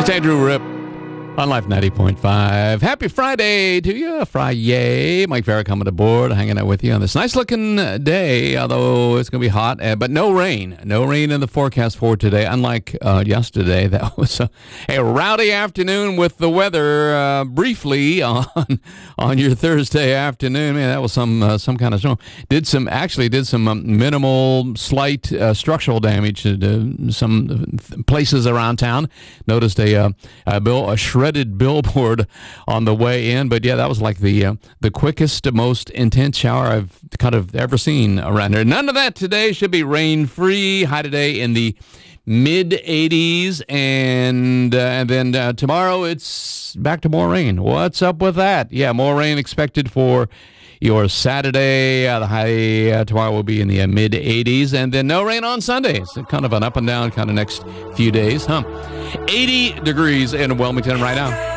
Andrew Rip on Life 90.5. Happy Friday to you. Friday. Mike Farrah coming aboard, hanging out with you on this nice-looking day, although it's going to be hot, but no rain. No rain in the forecast for today, unlike yesterday. That was a rowdy afternoon with the weather briefly on your Thursday afternoon. Man, that was some kind of storm. Did some minimal, slight structural damage to some places around town. Noticed a shredded billboard on the way in, but yeah, that was like the quickest, most intense shower I've kind of ever seen around here. None of that today. Should be rain-free. High today in the mid-80s, and then tomorrow it's back to more rain. What's up with that? Yeah, more rain expected for your Saturday. The high tomorrow will be in the mid-80s, and then no rain on Sunday. It's kind of an up and down kind of next few days, 80 degrees in Wilmington right now.